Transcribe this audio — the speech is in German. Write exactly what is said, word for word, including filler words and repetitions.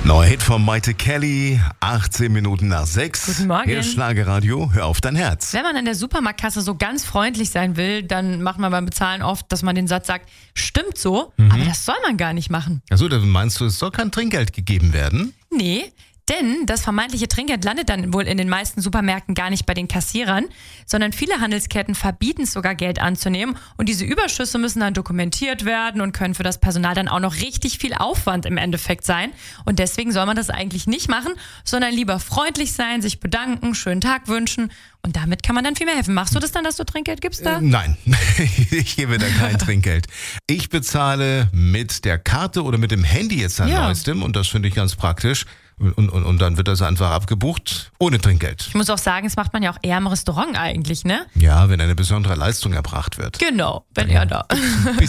Neuer Hit von Maite Kelly, achtzehn Minuten nach sechs. Guten Morgen. Hier ist Schlagerradio, hör auf dein Herz. Wenn man an der Supermarktkasse so ganz freundlich sein will, dann macht man beim Bezahlen oft, dass man den Satz sagt, stimmt so, Mhm. aber das soll man gar nicht machen. Achso, dann meinst du, es soll kein Trinkgeld gegeben werden? Nee, denn das vermeintliche Trinkgeld landet dann wohl in den meisten Supermärkten gar nicht bei den Kassierern, sondern viele Handelsketten verbieten es sogar, Geld anzunehmen. Und diese Überschüsse müssen dann dokumentiert werden und können für das Personal dann auch noch richtig viel Aufwand im Endeffekt sein. Und deswegen soll man das eigentlich nicht machen, sondern lieber freundlich sein, sich bedanken, schönen Tag wünschen. Und damit kann man dann viel mehr helfen. Machst du das dann, dass du Trinkgeld gibst da? Äh, nein, ich gebe da kein Trinkgeld. Ich bezahle mit der Karte oder mit dem Handy jetzt an Ja. neuestem und das finde ich ganz praktisch. Und, und, und dann wird das einfach abgebucht, ohne Trinkgeld. Ich muss auch sagen, das macht man ja auch eher im Restaurant eigentlich, ne? Ja, wenn eine besondere Leistung erbracht wird. Genau, wenn er da.